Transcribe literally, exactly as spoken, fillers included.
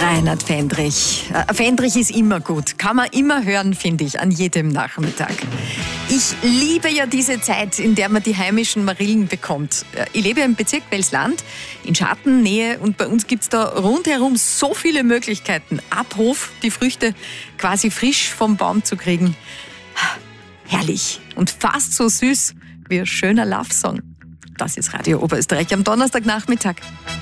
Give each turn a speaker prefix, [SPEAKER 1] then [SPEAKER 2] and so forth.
[SPEAKER 1] Reinhard Fendrich. Äh, Fendrich ist immer gut. Kann man immer hören, finde ich, an jedem Nachmittag. Ich liebe ja diese Zeit, in der man die heimischen Marillen bekommt. Ich lebe im Bezirk Welsland, in Schattennähe, und bei uns gibt es da rundherum so viele Möglichkeiten, ab Hof die Früchte quasi frisch vom Baum zu kriegen. Herrlich und fast so süß wie ein schöner Love-Song. Das ist Radio Oberösterreich am Donnerstagnachmittag.